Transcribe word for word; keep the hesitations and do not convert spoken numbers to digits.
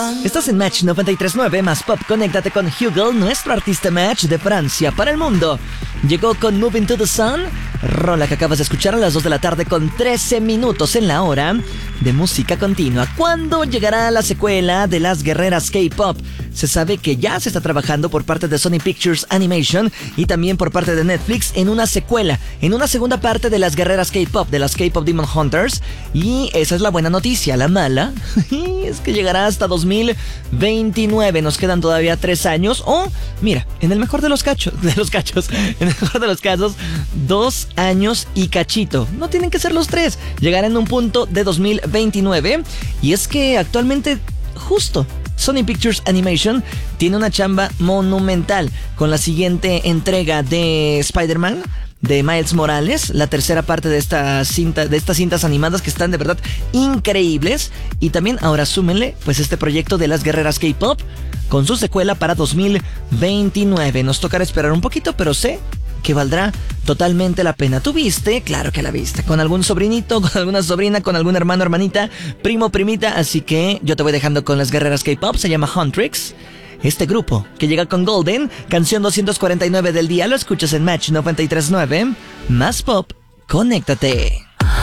Estás en Match noventa y tres punto nueve más Pop. Conéctate con Hugo, nuestro artista Match de Francia para el mundo. Llegó con Moving to the Sun, rola que acabas de escuchar a las dos de la tarde con trece minutos en la hora de música continua. ¿Cuándo llegará la secuela de Las Guerreras K-Pop? Se sabe que ya se está trabajando por parte de Sony Pictures Animation y también por parte de Netflix en una secuela, en una segunda parte de Las Guerreras K-Pop, de las K-Pop Demon Hunters. Y esa es la buena noticia. La mala es que llegará hasta dos mil veintinueve. Nos quedan todavía tres años. O, mira, en el mejor de los cachos, de los cachos, en el mejor de los casos, dos años y cachito. No tienen que ser los tres. Llegará en un punto de dos mil veintinueve. Y es que actualmente, justo, Sony Pictures Animation tiene una chamba monumental con la siguiente entrega de Spider-Man, de Miles Morales, la tercera parte de esta cinta, de estas cintas animadas que están de verdad increíbles. Y también ahora súmenle pues este proyecto de Las Guerreras K-Pop con su secuela para dos mil veintinueve. Nos tocará esperar un poquito, pero sé que valdrá totalmente la pena. ¿Tú viste? Claro que la viste. Con algún sobrinito, con alguna sobrina, con algún hermano, hermanita, primo, primita. Así que yo te voy dejando con Las Guerreras K-Pop. Se llama Huntrix. Este grupo que llega con Golden, canción doscientos cuarenta y nueve del día. Lo escuchas en Match noventa y tres punto nueve. Más Pop, conéctate.